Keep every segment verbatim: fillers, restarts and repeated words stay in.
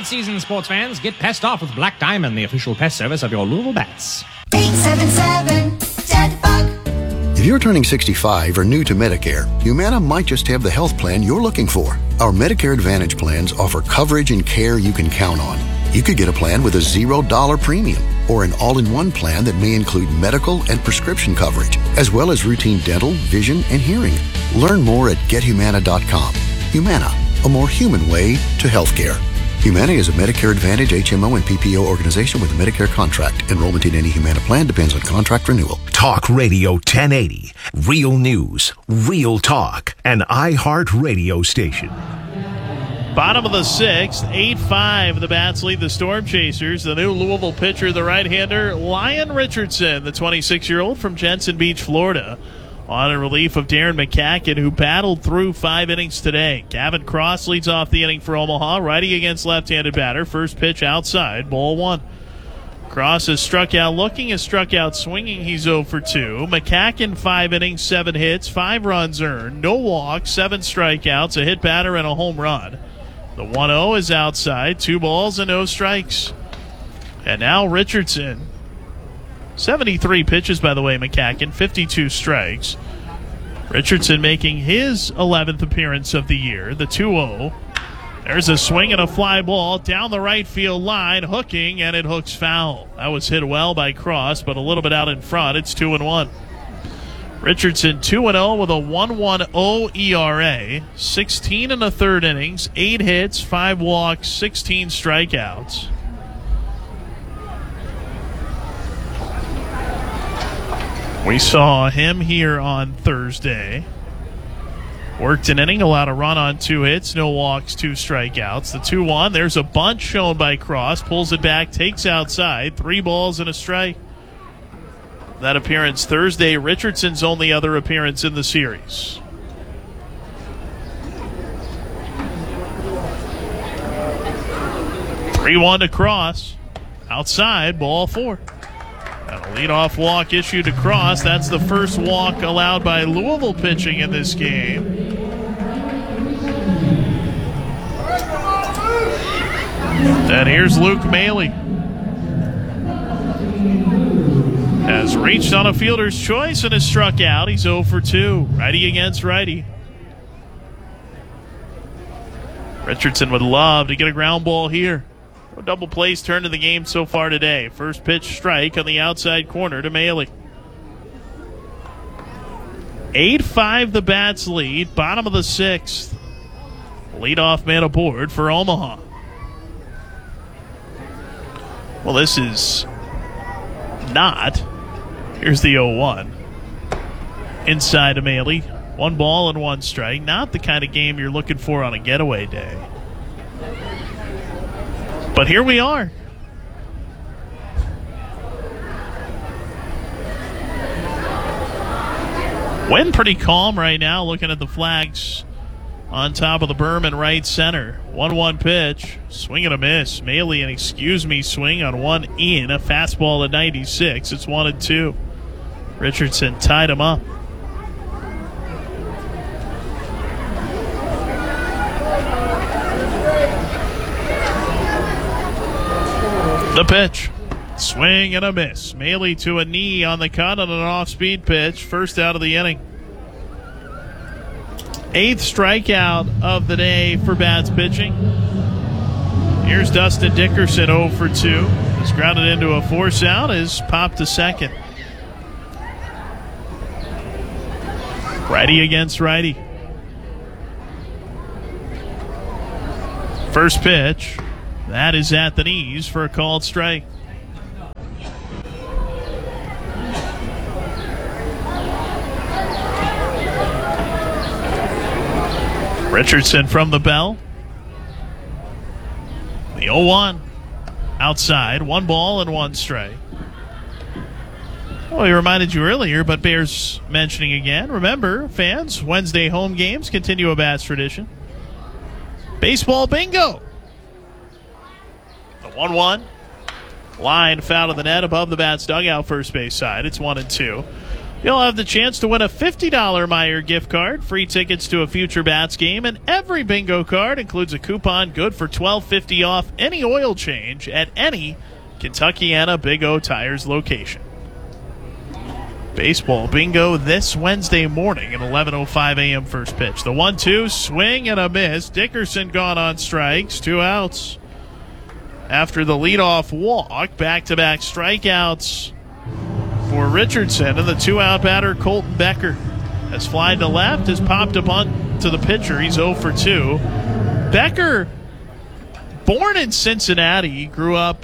season, sports fans. Get pest off with Black Diamond, the official pest service of your Louisville Bats. eight seven seven, dead bug. If you're turning sixty-five or new to Medicare, Humana might just have the health plan you're looking for. Our Medicare Advantage plans offer coverage and care you can count on. You could get a plan with a zero dollar premium or an all-in-one plan that may include medical and prescription coverage, as well as routine dental, vision, and hearing. Learn more at get humana dot com. Humana, a more human way to healthcare. Humana is a Medicare Advantage H M O and P P O organization with a Medicare contract. Enrollment in any Humana plan depends on contract renewal. Talk Radio ten eighty. Real news, real talk, an iHeart radio station. Bottom of the sixth, eight five. The Bats lead the Storm Chasers. The new Louisville pitcher, the right-hander, Lyon Richardson, the twenty-six-year-old from Jensen Beach, Florida, on in relief of Darren McCacken, who battled through five innings today. Gavin Cross leads off the inning for Omaha, righty against left-handed batter. First pitch outside, ball one. Cross has struck out looking, has struck out swinging. He's oh for two. McCacken, five innings, seven hits, five runs earned, no walks, seven strikeouts, a hit batter, and a home run. The one oh is outside, two balls and no strikes. And now Richardson. seventy-three pitches, by the way, McCacken, fifty-two strikes. Richardson making his eleventh appearance of the year, the two oh. There's a swing and a fly ball down the right field line, hooking, and it hooks foul. That was hit well by Cross, but a little bit out in front. It's two and one. Richardson two and oh with a one one oh E R A, sixteen and a third innings, eight hits, five walks, sixteen strikeouts. We saw him here on Thursday. Worked an inning, allowed a run on two hits, no walks, two strikeouts. The two one, there's a bunt shown by Cross, pulls it back, takes outside, three balls and a strike. That appearance Thursday, Richardson's only other appearance in the series. three one to Cross. Outside, ball four. And a leadoff walk issued to Cross. That's the first walk allowed by Louisville pitching in this game. And here's Luke Maley. Has reached on a fielder's choice and has struck out. He's oh for two. Righty against righty. Richardson would love to get a ground ball here. A double plays turn to the game so far today. First pitch strike on the outside corner to Maley. eight five the Bats lead. Bottom of the sixth. Leadoff man aboard for Omaha. Well, this is not. Here's the oh one. Inside to Maley. One ball and one strike. Not the kind of game you're looking for on a getaway day. But here we are. Wind pretty calm right now, looking at the flags on top of the berm in right center. one one pitch. Swing and a miss. Maley, an excuse me swing on one in. A fastball at ninety-six. It's one and two. Richardson tied him up. The pitch. Swing and a miss. Maley to a knee on the cut on an off-speed pitch. First out of the inning. Eighth strikeout of the day for Bats pitching. Here's Dustin Dickerson oh for two. Has grounded into a force out. Is popped to second. Righty against righty. First pitch. That is at the knees for a called strike. Richardson from the bell. The oh one. Outside. One ball and one strike. Well, we reminded you earlier, but bears mentioning again. Remember, fans, Wednesday home games continue a Bats tradition. Baseball bingo. The one one. Line foul of the net above the Bats dugout first base side. It's one and two. You'll have the chance to win a fifty dollars Meijer gift card, free tickets to a future Bats game, and every bingo card includes a coupon good for twelve fifty off any oil change at any Kentuckiana Big O Tires location. Baseball bingo this Wednesday morning at eleven oh five a.m. first pitch. The one two, swing and a miss. Dickerson gone on strikes, two outs. After the leadoff walk, back-to-back strikeouts for Richardson, and the two-out batter, Colton Becker, has flied to left, has popped a bunt to the pitcher. He's oh for two. Becker, born in Cincinnati, grew up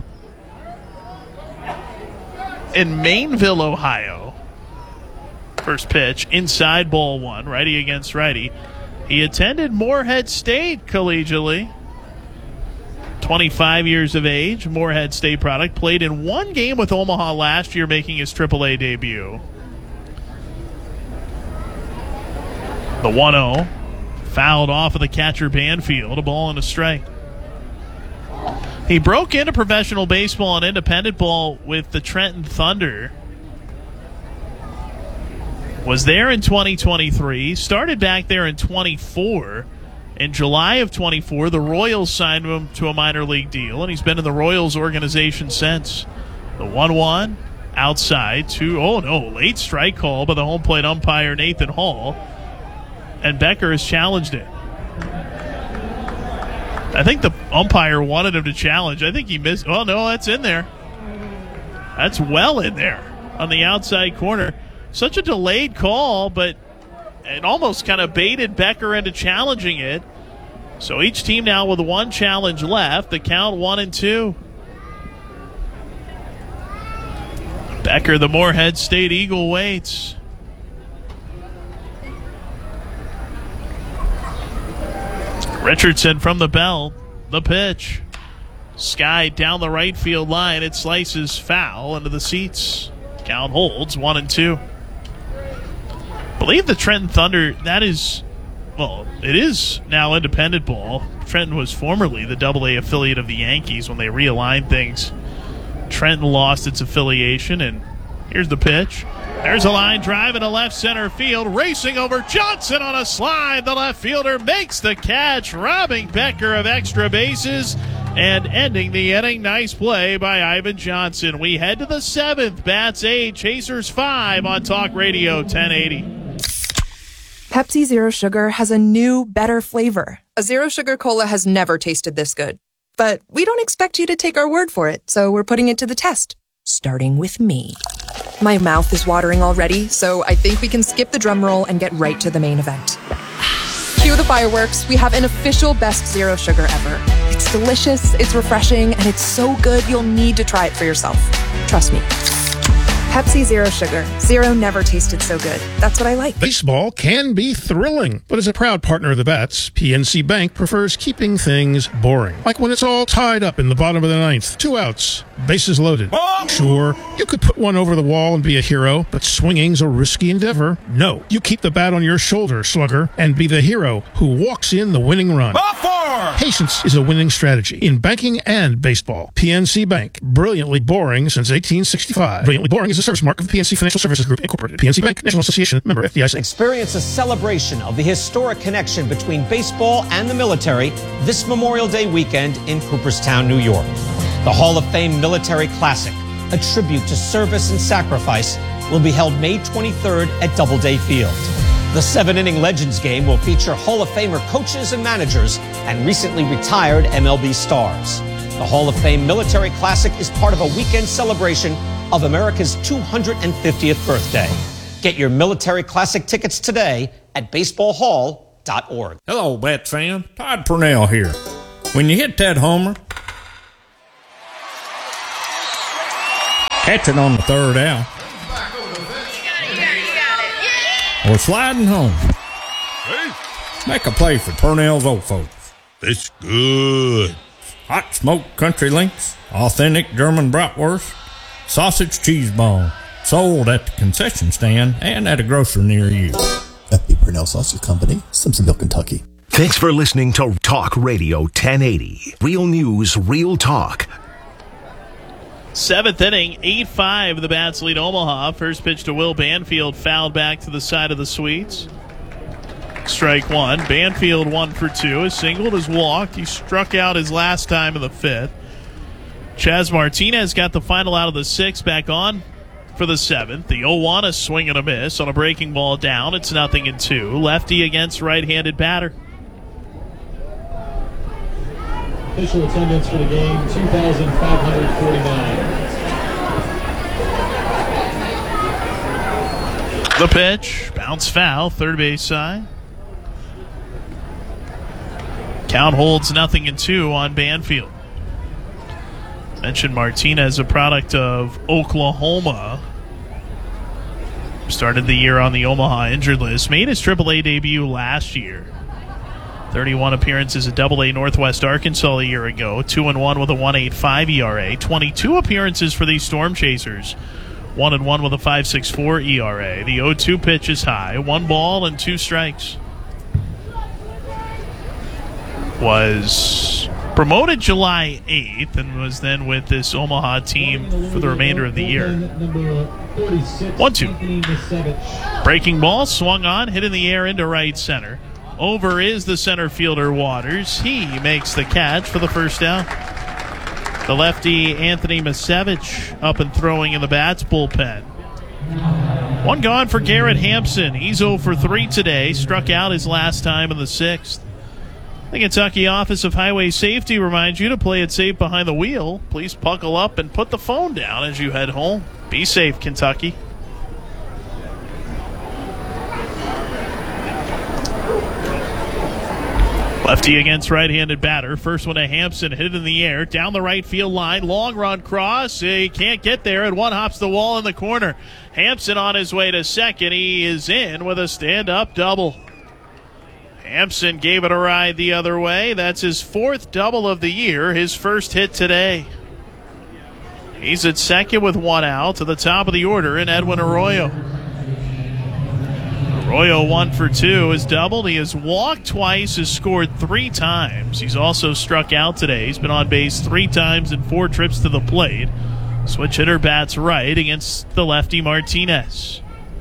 in Mainville, Ohio. First pitch, inside ball one, righty against righty. He attended Morehead State collegiately. twenty-five years of age, Morehead State product. Played in one game with Omaha last year, making his triple A debut. The one oh, fouled off of the catcher Banfield, a ball and a strike. He broke into professional baseball and independent ball with the Trenton Thunder. Was there in twenty twenty-three, started back there in twenty-four. In July of twenty-four, the Royals signed him to a minor league deal, and he's been in the Royals organization since. The one one, outside, two, oh no, late strike call by the home plate umpire Nathan Hall, and Becker has challenged it. I think the umpire wanted him to challenge. I think he missed. Oh no, that's in there. That's well in there on the outside corner. Such a delayed call, but it almost kind of baited Becker into challenging it. So each team now with one challenge left. The count one and two. Becker, the Morehead State Eagle, waits. Richardson from the belt. The pitch. Sky down the right field line. It slices foul into the seats. Count holds one and two. I believe the Trenton Thunder, that is, well, it is now independent ball. Trenton was formerly the double A affiliate of the Yankees when they realigned things. Trenton lost its affiliation, and here's the pitch. There's a line drive into left center field. Racing over Johnson on a slide. The left fielder makes the catch, robbing Becker of extra bases and ending the inning. Nice play by Ivan Johnson. We head to the seventh. Bats eight, Chasers five on Talk Radio ten eighty. Pepsi Zero Sugar has a new, better flavor. A Zero Sugar Cola has never tasted this good. But we don't expect you to take our word for it, so we're putting it to the test. Starting with me. My mouth is watering already, so I think we can skip the drum roll and get right to the main event. Cue the fireworks. We have an official best Zero Sugar ever. It's delicious, it's refreshing, and it's so good you'll need to try it for yourself. Trust me. Pepsi Zero Sugar. Zero never tasted so good. That's what I like. Baseball can be thrilling, but as a proud partner of the Bats, P N C Bank prefers keeping things boring. Like when it's all tied up in the bottom of the ninth, two outs, bases loaded. Sure, you could put one over the wall and be a hero, but swinging's a risky endeavor. No, you keep the bat on your shoulder, slugger, and be the hero who walks in the winning run. Patience is a winning strategy in banking and baseball. P N C Bank, brilliantly boring since eighteen sixty-five. Brilliantly boring is a service mark of P N C Financial Services Group, Incorporated. P N C Bank, National Association, member F D I C. Experience a celebration of the historic connection between baseball and the military this Memorial Day weekend in Cooperstown, New York. The Hall of Fame Military Classic, a tribute to service and sacrifice, will be held May twenty-third at Doubleday Field. The seven-inning Legends game will feature Hall of Famer coaches and managers and recently retired M L B stars. The Hall of Fame Military Classic is part of a weekend celebration of America's two hundred fiftieth birthday. Get your Military Classic tickets today at baseball hall dot org. Hello, Bats fan. Todd Purnell here. When you hit that homer, catch it on the third out, or sliding home, make a play for Purnell's old folks. It's good. Hot smoked country links, authentic German bratwurst, sausage cheese bone, sold at the concession stand and at a grocer near you. F B Purnell Sausage Company, Simpsonville, Kentucky. Thanks for listening to Talk Radio ten eighty. Real news, real talk. Seventh inning, eight five, the Bats lead Omaha. First pitch to Will Banfield, fouled back to the side of the Sweets. Strike one. Banfield one for two. His singled, his walked. He struck out his last time in the fifth. Chas Martinez got the final out of the sixth, back on for the seventh. The oh one, a swing and a miss on a breaking ball down. It's nothing in two. Lefty against right-handed batter. Official attendance for the game, two thousand five hundred forty-nine. The pitch, bounce foul, third base side. Count holds nothing in two on Banfield. Mentioned Martinez, a product of Oklahoma. Started the year on the Omaha injured list. Made his triple A debut last year. thirty-one appearances at double A Northwest Arkansas a year ago. two and one with a one point eight five E R A. twenty-two appearances for these Storm Chasers. one and one with a five point six four E R A. The oh two pitch is high. One ball and two strikes. Was promoted July eighth and was then with this Omaha team for the remainder of the year. one two. Breaking ball, swung on, hit in the air into right center. Over is the center fielder Waters. He makes the catch for the first down. The lefty Anthony Misevich up and throwing in the Bats bullpen. One gone for Garrett Hampson. He's oh for three today. Struck out his last time in the sixth. The Kentucky Office of Highway Safety reminds you to play it safe behind the wheel. Please buckle up and put the phone down as you head home. Be safe, Kentucky. Lefty against right-handed batter. First one to Hampson, hit it in the air, down the right field line, long run cross. He can't get there, and one hops the wall in the corner. Hampson on his way to second. He is in with a stand-up double. Hampson gave it a ride the other way. That's his fourth double of the year, his first hit today. He's at second with one out. To the top of the order in Edwin Arroyo. Arroyo one for two has doubled. He has walked twice, has scored three times. He's also struck out today. He's been on base three times in four trips to the plate. Switch hitter bats right against the lefty Martinez.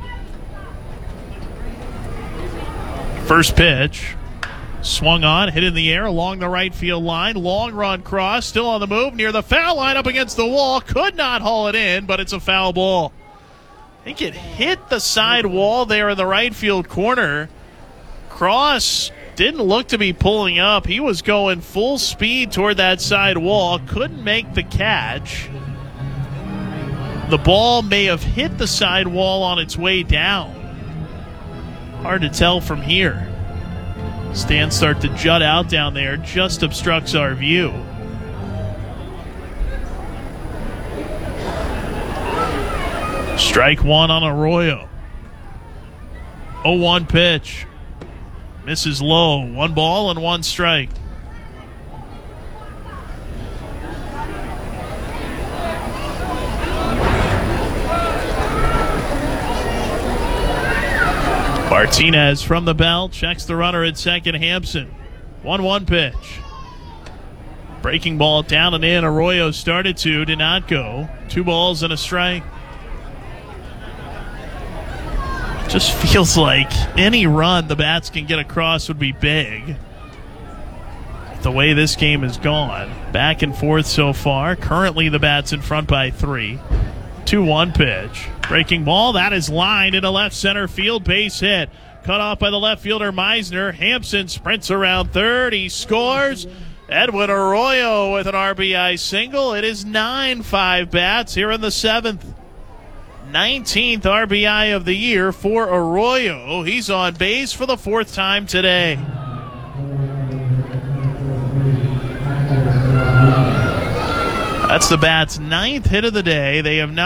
First pitch, swung on, hit in the air along the right field line. Long run cross, still on the move, near the foul line, up against the wall. Could not haul it in, but it's a foul ball. I think it hit the side wall there in the right field corner. Cross didn't look to be pulling up. He was going full speed toward that side wall. Couldn't make the catch. The ball may have hit the side wall on its way down. Hard to tell from here. Stands start to jut out down there. Just obstructs our view. Strike one on Arroyo. oh one pitch. Misses low. One ball and one strike. Martinez from the belt, checks the runner at second, Hampson. one one pitch. Breaking ball down and in. Arroyo started to, did not go. Two balls and a strike. Just feels like any run the Bats can get across would be big. The way this game has gone. Back and forth so far. Currently the Bats in front by three. two one pitch. Breaking ball, that is lined into left center field, base hit. Cut off by the left fielder Meisner. Hampson sprints around third, he scores. Edwin Arroyo with an R B I single. It is nine five Bats here in the seventh. nineteenth R B I of the year for Arroyo. He's on base for the fourth time today. That's the Bats' ninth hit of the day. They have now